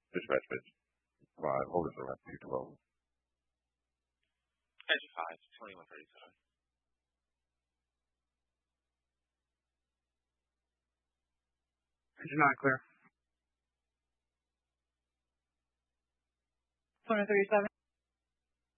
Dispatch pitch. 5, hold it for left 212. Edge 5, 2137. Engine 9 clear. 2037.